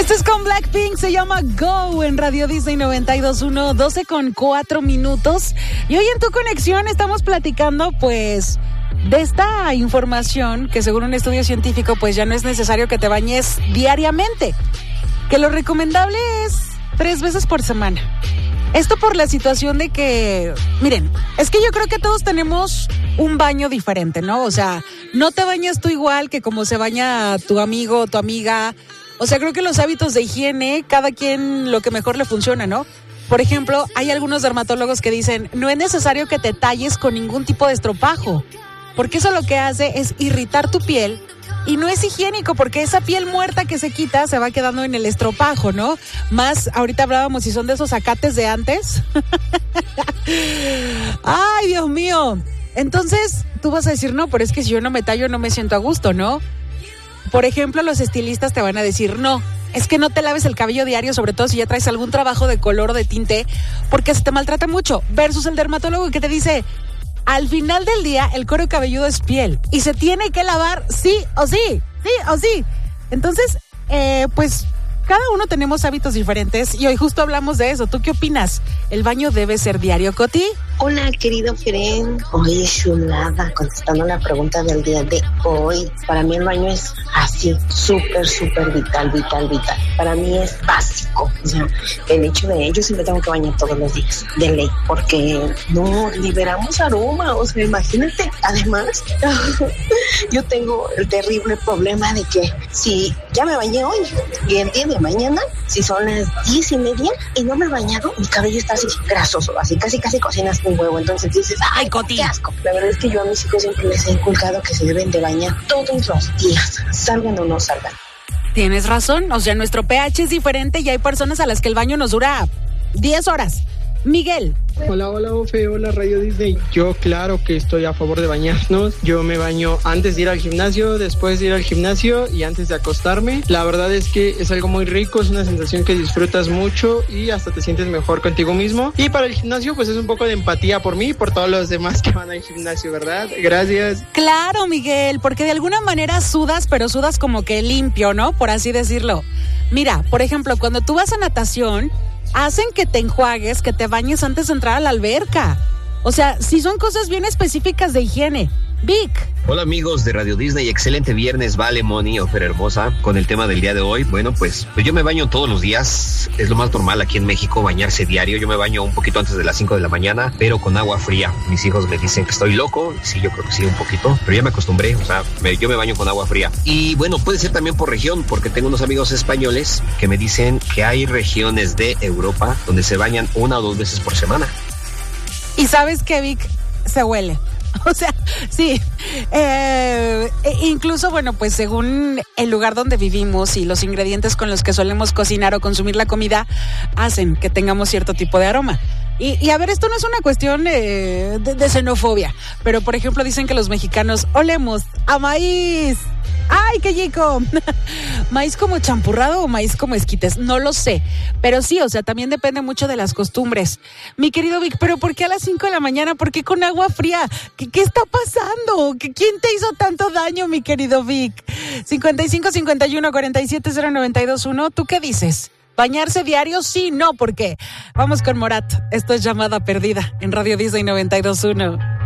Esto es con Blackpink, se llama Go en Radio Disney 92.1, 12:04. Y hoy en Tu Conexión estamos platicando, pues, de esta información que según un estudio científico, pues ya no es necesario que te bañes diariamente. Que lo recomendable es 3 veces por semana. Esto por la situación de que, miren, es que yo creo que todos tenemos un baño diferente, ¿no? O sea, no te bañas tú igual que como se baña tu amigo, tu amiga. O sea, creo que los hábitos de higiene, cada quien lo que mejor le funciona, ¿no? Por ejemplo, hay algunos dermatólogos que dicen, no es necesario que te talles con ningún tipo de estropajo, porque eso lo que hace es irritar tu piel y no es higiénico porque esa piel muerta que se quita se va quedando en el estropajo, ¿no? Más, ahorita hablábamos si son de esos acates de antes. ¡Ay, Dios mío! Entonces, tú vas a decir, no, pero es que si yo no me tallo no me siento a gusto, ¿no? Por ejemplo, los estilistas te van a decir, no, es que no te laves el cabello diario, sobre todo si ya traes algún trabajo de color o de tinte, porque se te maltrata mucho. Versus el dermatólogo que te dice, al final del día, el cuero cabelludo es piel y se tiene que lavar sí o sí, sí o sí. Entonces, pues, cada uno tenemos hábitos diferentes y hoy justo hablamos de eso. ¿Tú qué opinas? ¿El baño debe ser diario, Coti? Hola, querido Feren. Oye, chulada, contestando la pregunta del día de hoy. Para mí el baño es así, súper vital. Para mí es básico. O sea, el hecho de yo siempre tengo que bañar todos los días, de ley, porque no liberamos aroma. O sea, imagínate. Además, yo tengo el terrible problema de que si ya me bañé hoy y el día de mañana, si son las 10:30 y no me he bañado, mi cabello está así grasoso, así casi cocinas un huevo. Entonces dices, ay, Coti, qué asco. La verdad es que yo a mis hijos siempre les he inculcado que se deben de bañar todos los días, salgan o no salgan. Tienes razón, o sea, nuestro pH es diferente y hay personas a las que el baño nos dura 10 horas. Miguel. Hola, Ofe, hola Radio Disney. Yo claro que estoy a favor de bañarnos. Yo me baño antes de ir al gimnasio, después de ir al gimnasio y antes de acostarme. La verdad es que es algo muy rico, es una sensación que disfrutas mucho y hasta te sientes mejor contigo mismo. Y para el gimnasio pues es un poco de empatía por mí y por todos los demás que van al gimnasio, ¿verdad? Gracias. Claro, Miguel, porque de alguna manera sudas, pero sudas como que limpio, ¿no? Por así decirlo. Mira, por ejemplo, cuando tú vas a natación, hacen que te enjuagues, que te bañes antes de entrar a la alberca. O sea, sí son cosas bien específicas de higiene. Vic. Hola amigos de Radio Disney, excelente viernes, Vale, Moni, Ofer hermosa, con el tema del día de hoy. Bueno, pues yo me baño todos los días, es lo más normal aquí en México bañarse diario. Yo me baño un poquito antes de las 5 de la mañana, pero con agua fría. Mis hijos me dicen que estoy loco, sí, yo creo que sí, un poquito, pero ya me acostumbré, o sea, yo me baño con agua fría. Y bueno, puede ser también por región, porque tengo unos amigos españoles que me dicen que hay regiones de Europa donde se bañan 1 o 2 veces por semana. ¿Y sabes qué, Vic? Se huele. O sea, sí, incluso, bueno, pues según el lugar donde vivimos y los ingredientes con los que solemos cocinar o consumir la comida, hacen que tengamos cierto tipo de aroma. Y a ver, esto no es una cuestión de xenofobia, pero por ejemplo dicen que los mexicanos olemos a maíz. ¡Ay, qué chico! ¿Maíz como champurrado o maíz como esquites? No lo sé, pero sí, o sea, también depende mucho de las costumbres. Mi querido Vic, ¿pero por qué a las 5 de la mañana? ¿Por qué con agua fría? ¿Qué está pasando? ¿Quién te hizo tanto daño, mi querido Vic? 55-51-47-0921, ¿tú qué dices? ¿Bañarse diario? Sí, no, ¿por qué? Vamos con Morat. Esto es Llamada Perdida en Radio Disney 92.1.